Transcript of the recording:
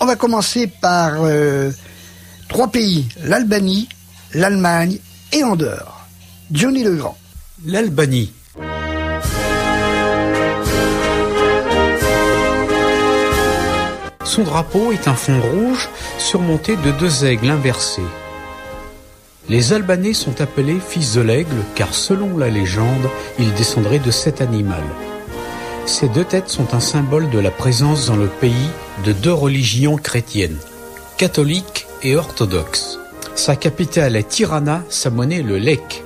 On va commencer par 3 pays, l'Albanie, l'Allemagne et Andorre. Johnny Legrand. L'Albanie. Son drapeau est un fond rouge surmonté de 2 aigles inversés. Les Albanais sont appelés fils de l'aigle car selon la légende, ils descendraient de cet animal. Ces 2 têtes sont un symbole de la présence dans le pays de 2 religions chrétiennes, catholique et orthodoxe. Sa capitale est Tirana, sa monnaie le lek.